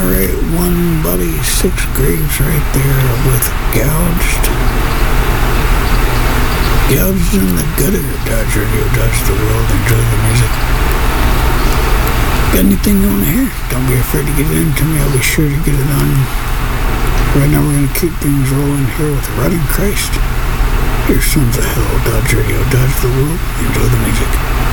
Alright, one body, 6 graves right there with gouged in the gutter. Dodge Radio, dodge the world, enjoy the music. Got anything you want to hear? Don't be afraid to get it into me. I'll be sure to get it on. Right now we're going to keep things rolling here with Rotting Christ. Here's Sons of Hell, Dodge Radio, dodge the world, enjoy the music.